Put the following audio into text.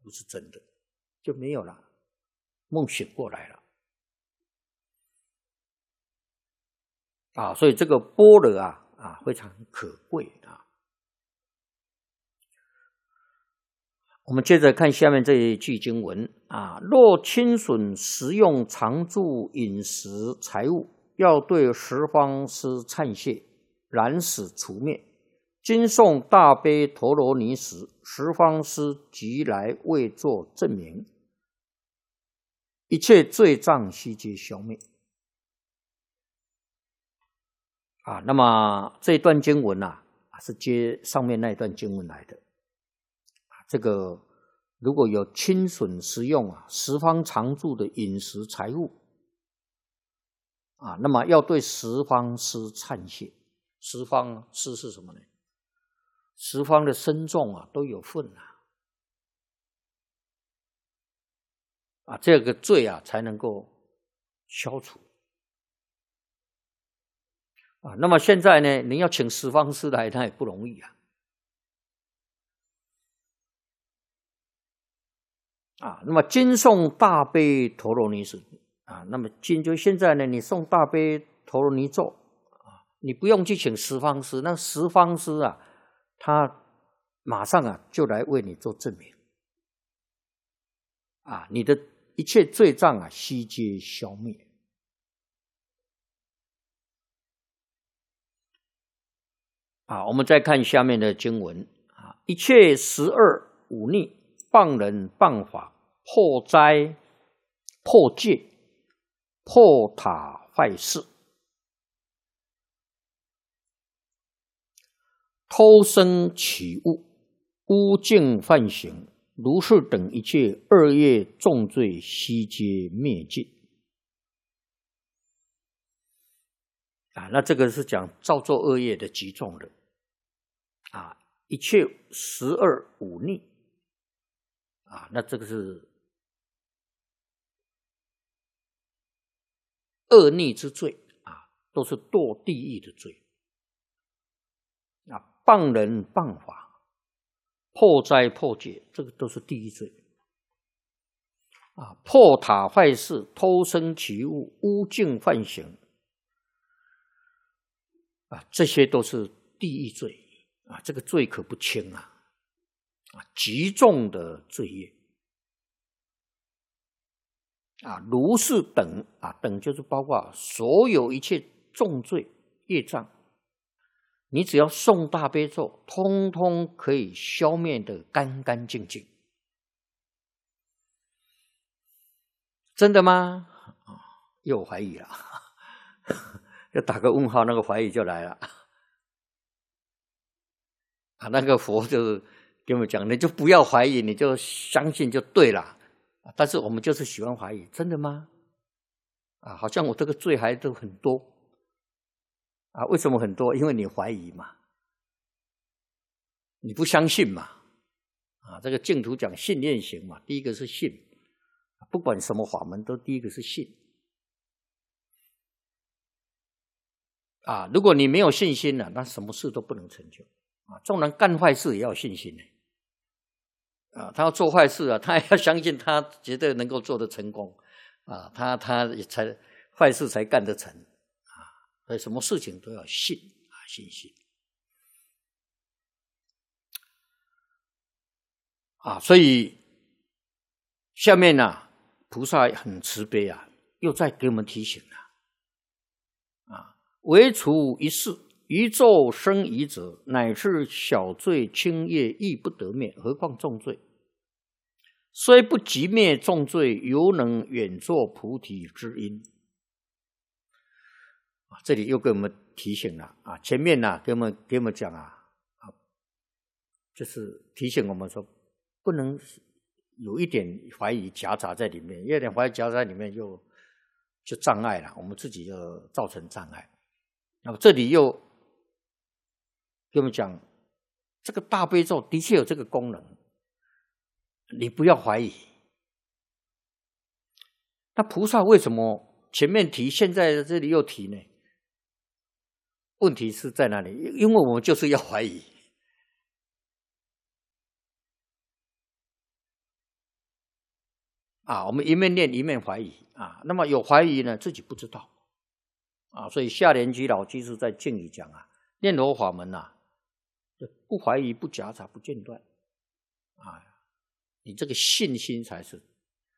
不是真的，就没有了，梦醒过来了。所以这个般若非常可贵啊。我们接着看下面这一句经文若侵损食用常住饮食财物，要对十方师忏谢，然使除灭。今诵大悲陀罗尼时，十方师即来为作证明，一切罪障悉皆消灭。那么这一段经文是接上面那一段经文来的。这个如果有侵损食用十方常住的饮食财物那么要对十方师忏谢。十方师是什么呢？十方的僧众都有份这个罪才能够消除那么现在呢，你要请十方师来，那也不容易那么今诵大悲陀罗尼时那么今就现在呢，你诵大悲陀罗尼咒你不用去请十方师，那十方师他马上就来为你做证明你的一切罪障悉皆消灭。我们再看下面的经文一切12忤逆，谤人谤法，破灾破戒，破塔坏事，偷生起物，污净犯行，如是等一切恶业重罪悉皆灭尽那这个是讲造作恶业的极重的一切12忤逆那这个是恶逆之罪都是堕地狱的罪谤人谤法，破灾破戒，这个都是地狱罪破塔坏事，偷生起物，污净犯行这些都是地狱罪这个罪可不轻极重的罪业如是等等就是包括所有一切重罪业障，你只要诵大悲咒，通通可以消灭得干干净净。真的吗？又怀疑了就打个问号，那个怀疑就来了那个佛就是跟我们讲，你就不要怀疑，你就相信就对了但是我们就是喜欢怀疑，真的吗？好像我这个罪还都很多为什么很多？因为你怀疑嘛，你不相信嘛这个净土讲信愿行嘛，第一个是信，不管什么法门都第一个是信如果你没有信心那什么事都不能成就纵然干坏事也要有信心他要做坏事他也要相信他绝对能够做得成功他才坏事才干得成所以什么事情都要信信心所以下面菩萨很慈悲又再给我们提醒唯除一事，于咒生疑者，乃是小罪轻业亦不得灭，何况重罪？虽不及灭重罪，犹能远作菩提之因。这里又给我们提醒了前面给我们讲就是提醒我们说，不能有一点怀疑夹杂在里面，有一点怀疑夹杂在里面就障碍了，我们自己就造成障碍。那么这里又给我们讲，这个大悲咒的确有这个功能，你不要怀疑。那菩萨为什么前面提，现在这里又提呢？问题是在哪里？因为我们就是要怀疑。 我们一面念一面怀疑那么有怀疑呢，自己不知道所以下联居老居士在敬语讲念佛法门不怀疑、不夹杂、不间断你这个信心才是